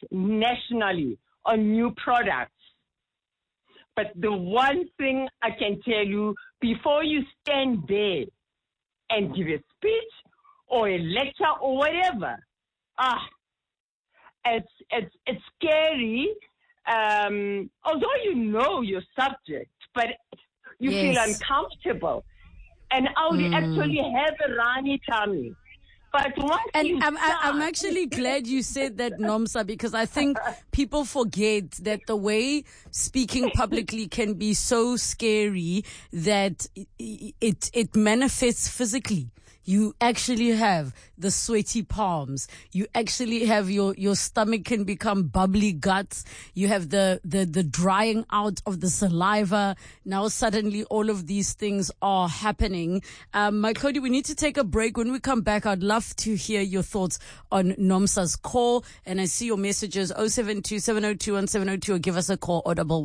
nationally on new products. But the one thing I can tell you, before you stand there and give a speech or a lecture or whatever, it's scary. Although you know your subject, but you feel uncomfortable. And I would actually have a runny tummy. But I'm actually glad you said that, Nomsa, because I think people forget that the way speaking publicly can be so scary that it manifests physically. You actually have the sweaty palms. You actually have your stomach can become bubbly guts. You have the drying out of the saliva. Now suddenly all of these things are happening. My Cody, we need to take a break. When we come back, I'd love to hear your thoughts on Nomsa's call. And I see your messages 072-702-1702 or give us a call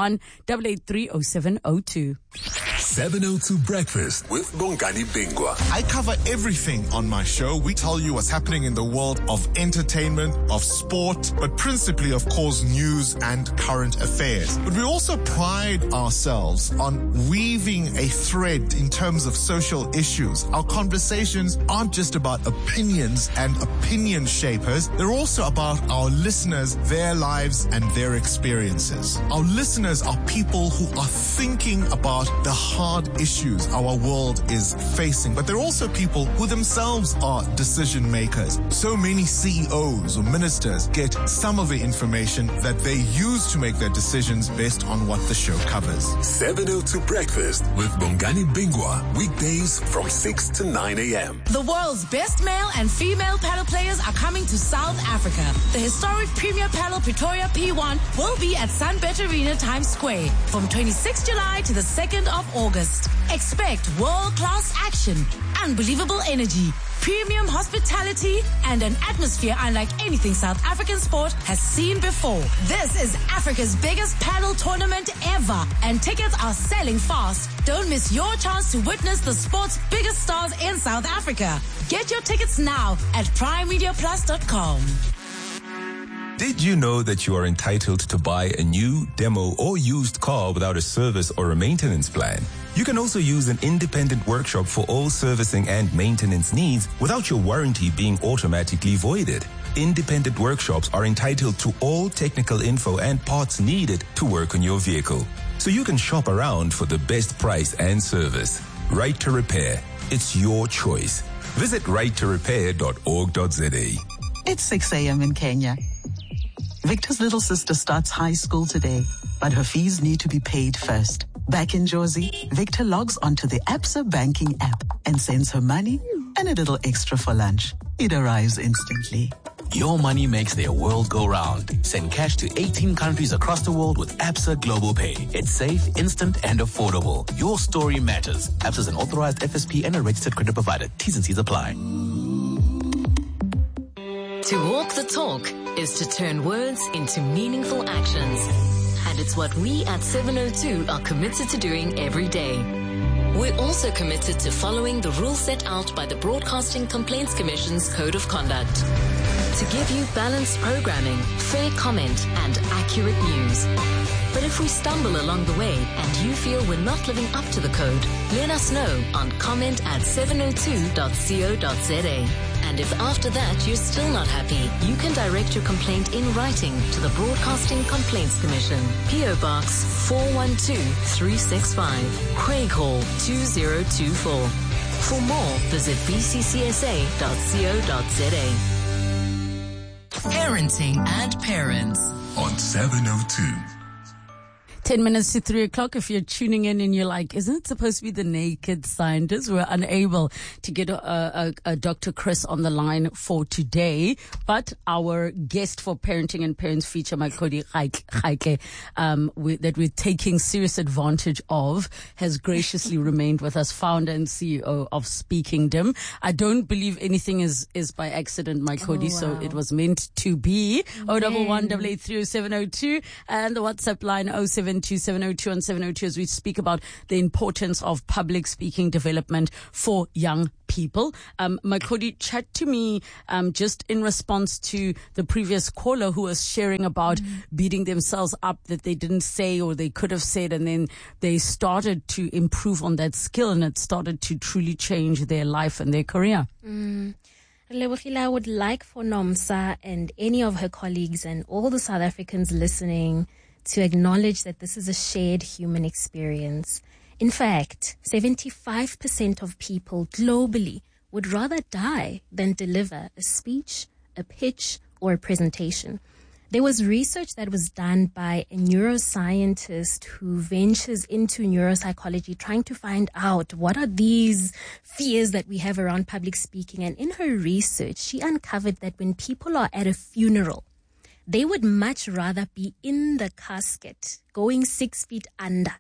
011-883-0702. 702 Breakfast with Bongani Bingwa. I cover everything on my show. We tell you what's happening in the world of entertainment, of sport, but principally, of course, news and current affairs. But we also pride ourselves on weaving a thread in terms of social issues. Our conversations aren't just about opinions and opinion shapers. They're also about our listeners, their lives and their experiences. Our listeners are people who are thinking about the hard issues our world is facing, but they're also people who themselves are decision makers. So many CEOs or ministers get some of the information that they use to make their decisions based on what the show covers. 702 Breakfast with Bongani Bingwa, weekdays from 6 to 9 a.m. The world's best male and female paddle players are coming to South Africa. The historic Premier Paddle Pretoria P1 will be at Sunbet Arena Times Square from 26 July to the 2nd of August. Expect world-class action, unbelievable energy, premium hospitality, and an atmosphere unlike anything South African sport has seen before. This is Africa's biggest paddle tournament ever, and tickets are selling fast. Don't miss your chance to witness the sport's biggest stars in South Africa. Get your tickets now at primemediaplus.com. Did you know that you are entitled to buy a new, demo, or used car without a service or a maintenance plan? You can also use an independent workshop for all servicing and maintenance needs without your warranty being automatically voided. Independent workshops are entitled to all technical info and parts needed to work on your vehicle, so you can shop around for the best price and service. Right to Repair. It's your choice. Visit righttorepair.org.za. It's 6 a.m. in Kenya. Victor's little sister starts high school today, but her fees need to be paid first. Back in Jozi, Victor logs onto the Absa banking app and sends her money and a little extra for lunch. It arrives instantly. Your money makes their world go round. Send cash to 18 countries across the world with Absa Global Pay. It's safe, instant, and affordable. Your story matters. Absa is an authorized FSP and a registered credit provider. T's and C's apply. To walk the talk is to turn words into meaningful actions. And it's what we at 702 are committed to doing every day. We're also committed to following the rules set out by the Broadcasting Complaints Commission's Code of Conduct. To give you balanced programming, fair comment, and accurate news. But if we stumble along the way and you feel we're not living up to the code, let us know on comment@702.co.za. And if after that you're still not happy, you can direct your complaint in writing to the Broadcasting Complaints Commission, PO Box 412365, Craig Hall 2024. For more, visit bccsa.co.za. Parenting and Parents on 702. 10 minutes to 3 o'clock. If you're tuning in and you're like, isn't it supposed to be the naked scientist? We're unable to get a Dr. Chris on the line for today, but our guest for Parenting and Parents feature, my Cody Raike, that we're taking serious advantage of, has graciously remained with us, founder and CEO of Speakingdom. I don't believe anything is by accident, my Cody, so it was meant to be. 011-883-0702 and the WhatsApp line 072 072-702 and 702 as we speak about the importance of public speaking development for young people. Makodi, chat to me just in response to the previous caller who was sharing about beating themselves up that they didn't say or they could have said, and then they started to improve on that skill and it started to truly change their life and their career. I would like for Nomsa and any of her colleagues and all the South Africans listening to acknowledge that this is a shared human experience. In fact, 75% of people globally would rather die than deliver a speech, a pitch, or a presentation. There was research that was done by a neuroscientist who ventures into neuropsychology, trying to find out what are these fears that we have around public speaking. And in her research, she uncovered that when people are at a funeral, they would much rather be in the casket, going 6 feet under,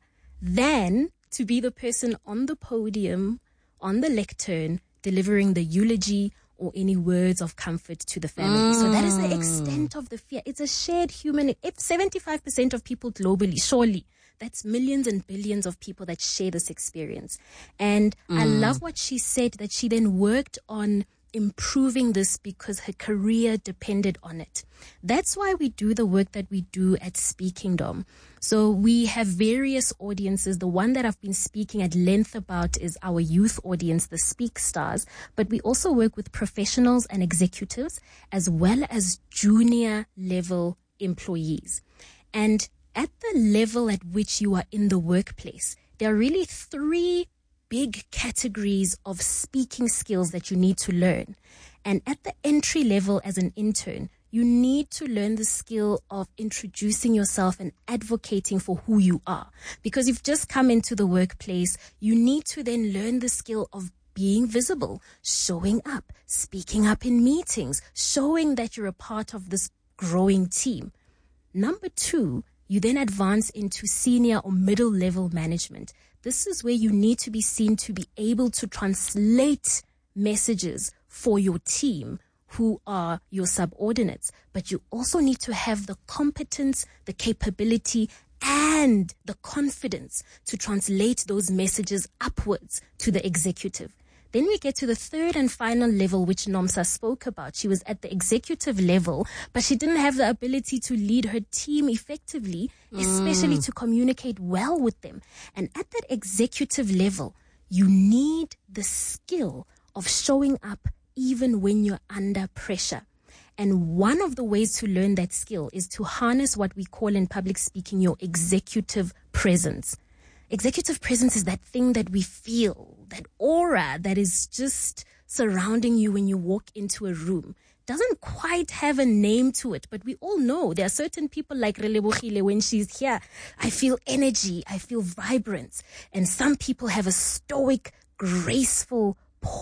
than to be the person on the podium, on the lectern, delivering the eulogy or any words of comfort to the family. So that is the extent of the fear. It's a shared human. If 75% of people globally, surely that's millions and billions of people that share this experience. And I love what she said, that she then worked on improving this because her career depended on it. That's why we do the work that we do at Speaking Dom. So we have various audiences. The one that I've been speaking at length about is our youth audience, the Speak Stars. But we also work with professionals and executives as well as junior level employees. And at the level at which you are in the workplace, there are really 3 big categories of speaking skills that you need to learn. And at the entry level as an intern, you need to learn the skill of introducing yourself and advocating for who you are. Because you've just come into the workplace, you need to then learn the skill of being visible, showing up, speaking up in meetings, showing that you're a part of this growing team. Number 2, you then advance into senior or middle level management. This is where you need to be seen to be able to translate messages for your team who are your subordinates. But you also need to have the competence, the capability, and the confidence to translate those messages upwards to the executive. Then we get to the 3rd and final level, which Nomsa spoke about. She was at the executive level, but she didn't have the ability to lead her team effectively, especially to communicate well with them. And at that executive level, you need the skill of showing up even when you're under pressure. And one of the ways to learn that skill is to harness what we call in public speaking your executive presence. Executive presence is that thing that we feel, that aura that is just surrounding you when you walk into a room. Doesn't quite have a name to it, but we all know there are certain people like Relebogile. When she's here, I feel energy, I feel vibrance. And some people have a stoic, graceful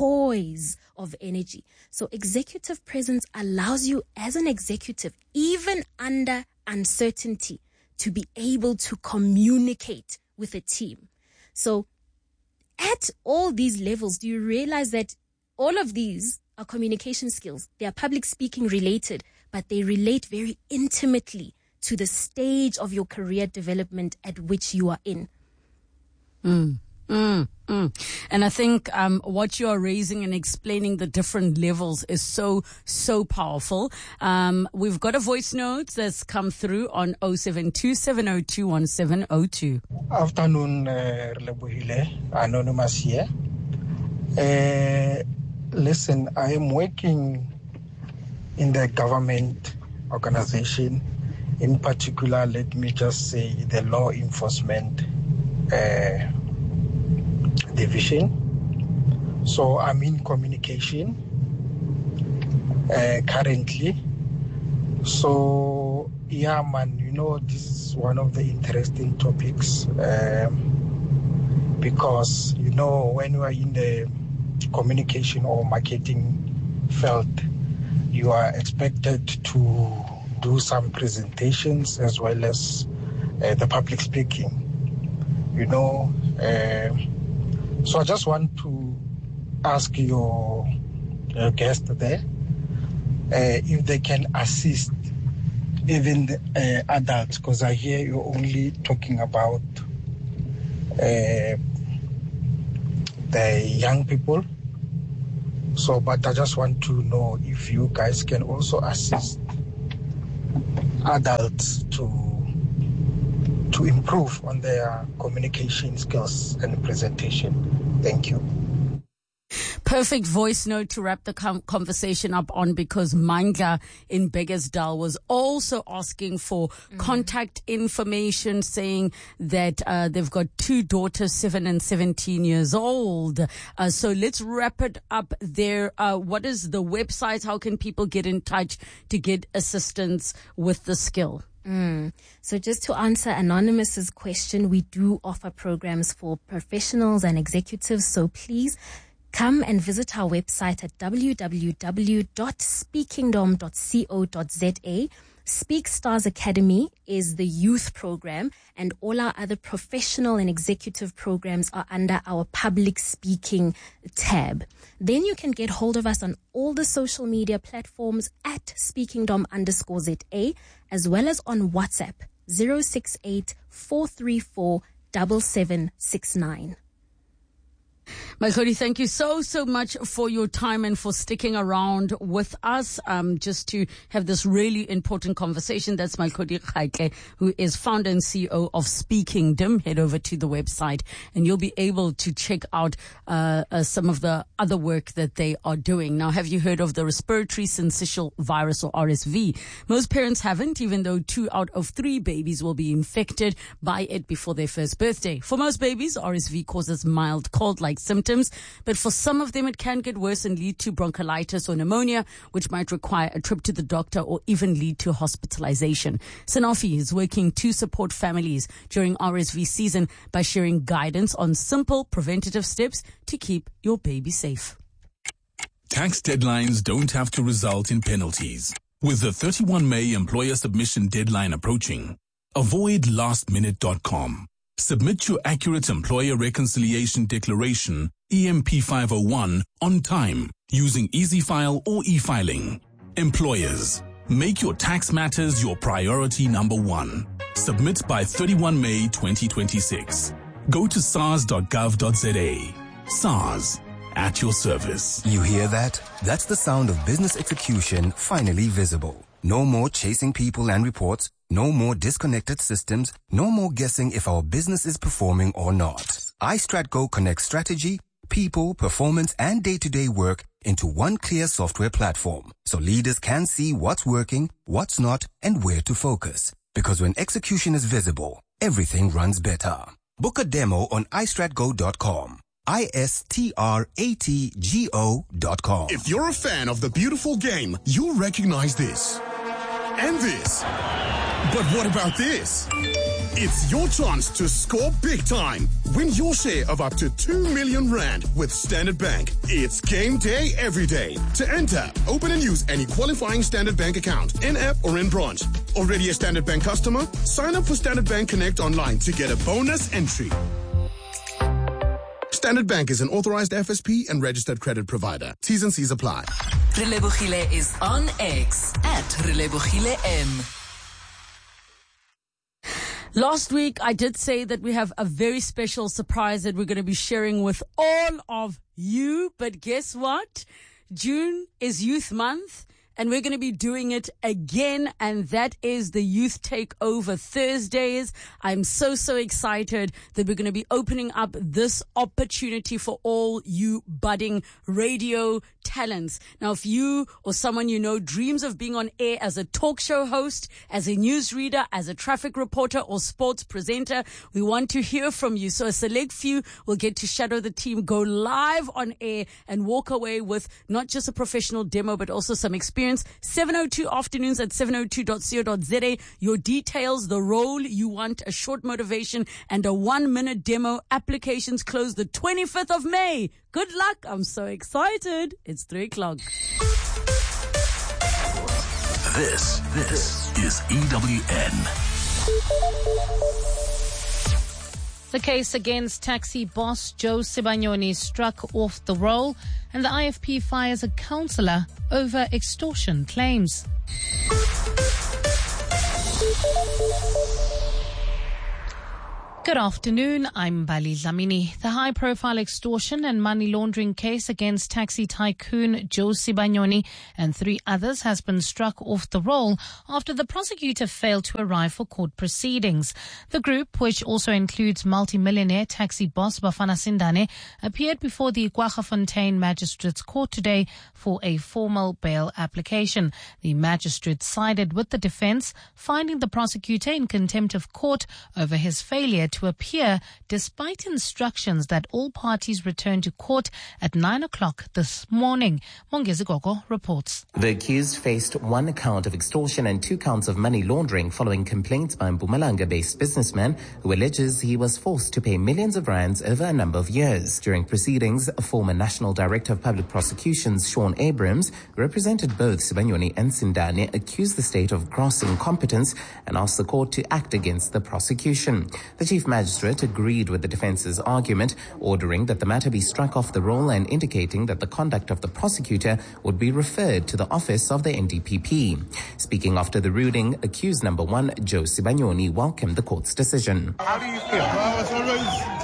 poise of energy. So executive presence allows you as an executive, even under uncertainty, to be able to communicate with a team. So at all these levels, do you realize that all of these are communication skills? They are public speaking related, but they relate very intimately to the stage of your career development at which you are in. And I think what you are raising and explaining the different levels is so powerful. We've got a voice note that's come through on 072-702-1702. Afternoon, Relebohile, Anonymous here. Listen, I am working in the government organization. In particular, let me just say the law enforcement division. So I'm in communication currently. So yeah, man, you know, this is one of the interesting topics because, you know, when you are in the communication or marketing field, you are expected to do some presentations as well as the public speaking, you know. So I just want to ask your guest there if they can assist even the adults, because I hear you're only talking about the young people. So, but I just want to know if you guys can also assist adults to improve on their communication skills and presentation. Thank you. Perfect voice note to wrap the conversation up on, because Mandla in Beggersdal was also asking for contact information, saying that they've got two daughters, 7 and 17 years old. So let's wrap it up there. What is the website? How can people get in touch to get assistance with the skill? So just to answer Anonymous's question, we do offer programs for professionals and executives. So please come and visit our website at www.speakingdom.co.za. Speak Stars Academy is the youth program, and all our other professional and executive programs are under our public speaking tab. Then you can get hold of us on all the social media platforms at speakingdom_ZA, as well as on WhatsApp 068 434 7769. Malkhodi, thank you so much for your time and for sticking around with us, just to have this really important conversation. That's Malkhodi Kgatle, who is founder and CEO of Speakingdom. Head over to the website and you'll be able to check out some of the other work that they are doing. Now, have you heard of the respiratory syncytial virus, or RSV? Most parents haven't, even though 2 out of 3 babies will be infected by it before their first birthday. For most babies, RSV causes mild cold-like symptoms, but for some of them it can get worse and lead to bronchiolitis or pneumonia, which might require a trip to the doctor or even lead to hospitalization. Sanofi is working to support families during RSV season by sharing guidance on simple preventative steps to keep your baby safe. Tax deadlines don't have to result in penalties. With the 31 May employer submission deadline approaching, avoid lastminute.com. Submit your accurate employer reconciliation declaration, EMP 501, on time using EasyFile or e-filing. Employers, make your tax matters your priority number 1. Submit by 31 May 2026. Go to sars.gov.za. SARS, at your service. You hear that? That's the sound of business execution finally visible. No more chasing people and reports. No more disconnected systems. No more guessing if our business is performing or not. iStratGo connects strategy, people, performance, and day-to-day work into one clear software platform, so leaders can see what's working, what's not, and where to focus. Because when execution is visible, everything runs better. Book a demo on iStratGo.com. iStratgo.com. If you're a fan of the beautiful game, you'll recognize this. And this. But what about this? It's your chance to score big time. Win your share of up to 2 million rand with Standard Bank. It's game day every day. To enter, open and use any qualifying Standard Bank account, in-app or in branch. Already a Standard Bank customer? Sign up for Standard Bank Connect online to get a bonus entry. Standard Bank is an authorized FSP and registered credit provider. T's and C's apply. Relebohile is on X at Relebohile M. Last week, I did say that we have a very special surprise that we're going to be sharing with all of you. But guess what? June is Youth Month, and we're going to be doing it again, and that is the Youth Takeover Thursdays. I'm so excited that we're going to be opening up this opportunity for all you budding radio talents. Now, if you or someone you know dreams of being on air as a talk show host, as a newsreader, as a traffic reporter or sports presenter, we want to hear from you. So a select few will get to shadow the team, go live on air, and walk away with not just a professional demo, but also some experience. 7:02 afternoons at 702.co.za. Your details, the role you want, a short motivation, and a 1-minute demo. Applications close the 25th of May. Good luck. I'm so excited. It's 3 o'clock. This is EWN. The case against taxi boss Joe Sibanyoni struck off the roll, and the IFP fires a councillor over extortion claims. Good afternoon, I'm Bali Dlamini. The high-profile extortion and money laundering case against taxi tycoon Joe Sibanyoni and 3 others has been struck off the roll after the prosecutor failed to arrive for court proceedings. The group, which also includes multi-millionaire taxi boss Bafana Sindane, appeared before the Kwaggafontein Magistrates Court today for a formal bail application. The magistrate sided with the defense, finding the prosecutor in contempt of court over his failure to appear despite instructions that all parties return to court at 9 o'clock this morning. Mongezi Gogo reports. The accused faced 1 count of extortion and 2 counts of money laundering following complaints by a Mpumalanga-based businessman who alleges he was forced to pay millions of rands over a number of years. During proceedings, former National Director of Public Prosecutions Sean Abrams, who represented both Sibanyoni and Sindane, accused the state of gross incompetence and asked the court to act against the prosecution. The Chief Magistrate agreed with the defence's argument, ordering that the matter be struck off the roll and indicating that the conduct of the prosecutor would be referred to the office of the NDPP. Speaking after the ruling, accused number 1, Joe Sibanyoni, welcomed the court's decision. How do you feel? Well, I was always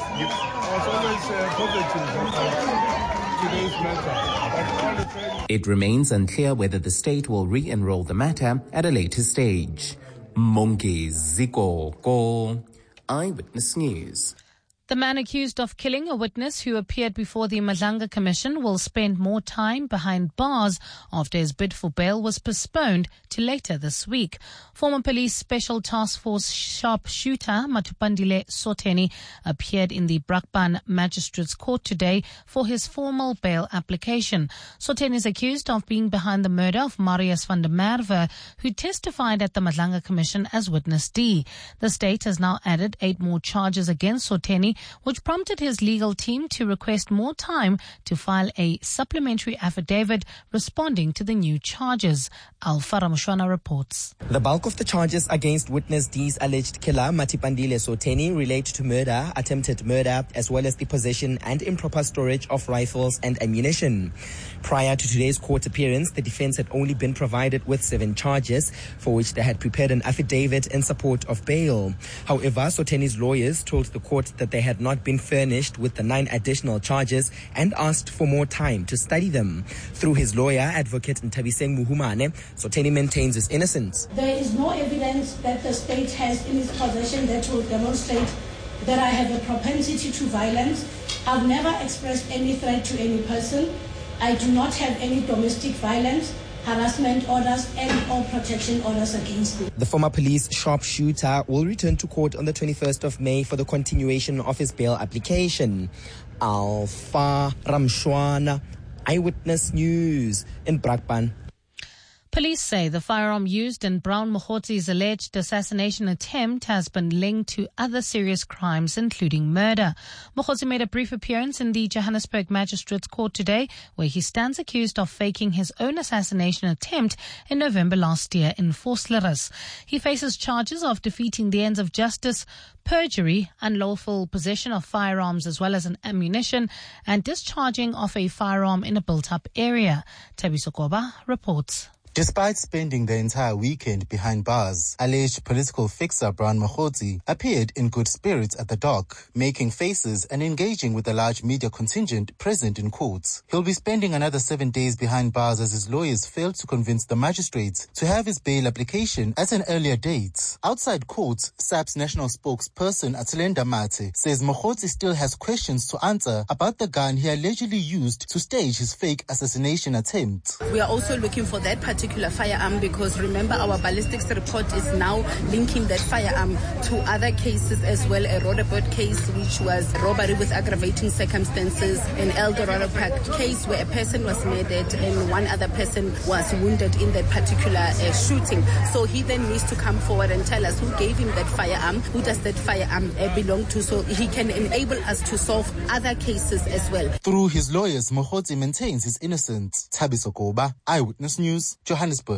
positive today's matter. It remains unclear whether the state will re-enroll the matter at a later stage. Mongezi Gogo, Eyewitness News. The man accused of killing a witness who appeared before the Madlanga Commission will spend more time behind bars after his bid for bail was postponed to later this week. Former Police Special Task Force sharpshooter Matupandile Soteni appeared in the Brakpan Magistrates Court today for his formal bail application. Soteni is accused of being behind the murder of Marius van der Merwe, who testified at the Madlanga Commission as witness D. The state has now added 8 more charges against Soteni, which prompted his legal team to request more time to file a supplementary affidavit responding to the new charges. Alfara Mushwana reports. The bulk of the charges against witness D's alleged killer, Matipandile Soteni, relate to murder, attempted murder, as well as the possession and improper storage of rifles and ammunition. Prior to today's court appearance, the defense had only been provided with 7 charges, for which they had prepared an affidavit in support of bail. However, Soteni's lawyers told the court that they had not been furnished with the 9 additional charges and asked for more time to study them. Through his lawyer, Advocate Ntabiseng Muhumane, Soteni maintains his innocence. There is no evidence that the state has in its possession that will demonstrate that I have a propensity to violence. I've never expressed any threat to any person. I do not have any domestic violence, harassment orders, and/or protection orders against me. The former police sharpshooter will return to court on the 21st of May for the continuation of his bail application. Alfa Ramshwana, Eyewitness News in Brakpan. Police say the firearm used in Brown Mogotzi's alleged assassination attempt has been linked to other serious crimes, including murder. Mogotzi made a brief appearance in the Johannesburg Magistrates Court today, where he stands accused of faking his own assassination attempt in November last year in Vosloorus. He faces charges of defeating the ends of justice, perjury, unlawful possession of firearms as well as an ammunition, and discharging of a firearm in a built-up area. Tabiso Koba reports. Despite spending the entire weekend behind bars, alleged political fixer Brown Mogotzi appeared in good spirits at the dock, making faces and engaging with the large media contingent present in court. He'll be spending another 7 days behind bars as his lawyers failed to convince the magistrates to have his bail application at an earlier date. Outside court, SAP's national spokesperson Atsilenda Mate says Mogotzi still has questions to answer about the gun he allegedly used to stage his fake assassination attempt. We are also looking for that particular firearm because remember our ballistics report is now linking that firearm to other cases as well, a Roodepoort case which was robbery with aggravating circumstances, an Eldorado Park case where a person was murdered and one other person was wounded in that particular shooting. So he then needs to come forward and tell us who gave him that firearm, who does that firearm belong to, so he can enable us to solve other cases as well. Through his lawyers, Mogotzi maintains his innocence. Tabiso Koba, Eyewitness News, Johannesburg.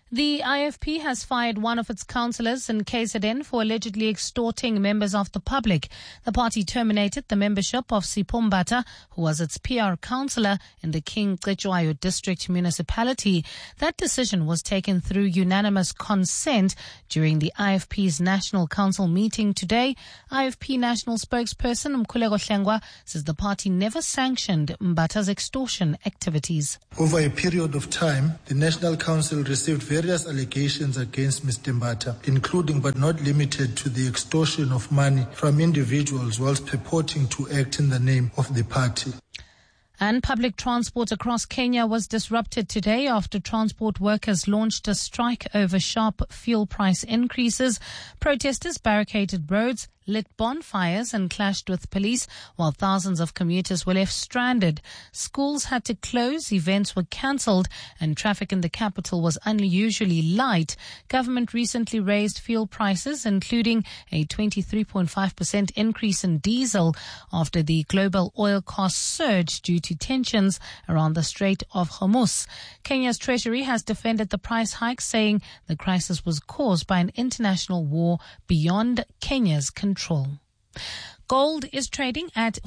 The IFP has fired one of its councillors in KZN for allegedly extorting members of the public. The party terminated the membership of Sipho Mbatha, who was its PR councillor in the King Cetshwayo district municipality. That decision was taken through unanimous consent during the IFP's National Council meeting today. IFP National spokesperson Mkhuleko Hlengwa says the party never sanctioned Mbatha's extortion activities. Over a period of time, the National Council received various allegations against Mr. Mbatha, including but not limited to the extortion of money from individuals whilst purporting to act in the name of the party. And public transport across Kenya was disrupted today after transport workers launched a strike over sharp fuel price increases. Protesters barricaded roads, lit bonfires and clashed with police, while thousands of commuters were left stranded. Schools had to close, events were cancelled, and traffic in the capital was unusually light. Government recently raised fuel prices, including a 23.5% increase in diesel after the global oil costs surged due to tensions around the Strait of Hormuz. Kenya's Treasury has defended the price hike, saying the crisis was caused by an international war beyond Kenya's control. Gold is trading at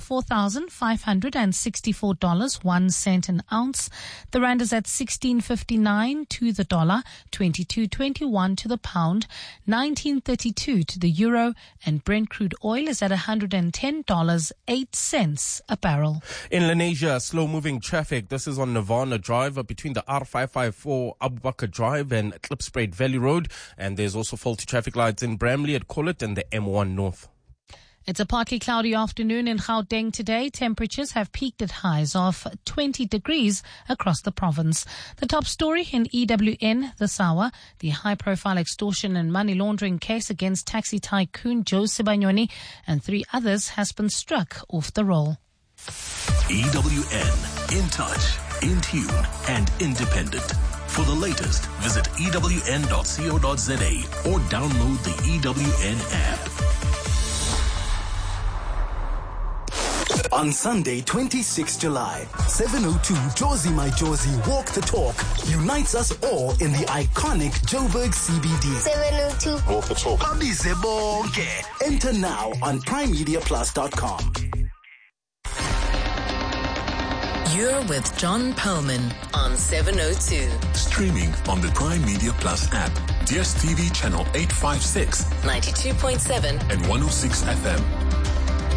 $4,564, 1 cent an ounce. The rand is at 16.59 to the dollar, 22.21 to the pound, 19.32 to the euro, and Brent crude oil is at $110.08 a barrel. In Lenasia, slow-moving traffic. This is on Nirvana Drive between the R554 Abu Bakr Drive and Klipspruit Valley Road. And there's also faulty traffic lights in Bramley at Collet and the M1 North. It's a partly cloudy afternoon in Gauteng today. Temperatures have peaked at highs of 20 degrees across the province. The top story in EWN this hour, the high-profile extortion and money laundering case against taxi tycoon Joe Sibanyoni and 3 others has been struck off the roll. EWN, in touch, in tune, and independent. For the latest, visit ewn.co.za or download the EWN app. On Sunday, 26 July, 7:02 Jozi My Jozi Walk the Talk unites us all in the iconic Joburg CBD. 7:02 Walk the Talk. Abize bonke. Enter now on primemediaplus.com. You're with John Perlman on 702. Streaming on the Prime Media Plus app, DSTV channel 856, 92.7 and 106 FM.